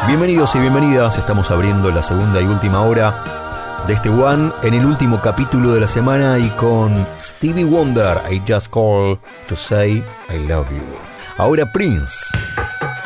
Bienvenidos y bienvenidas, estamos abriendo la segunda y última hora de este One en el último capítulo de la semana y con Stevie Wonder, I Just Call to Say I Love You. Ahora Prince.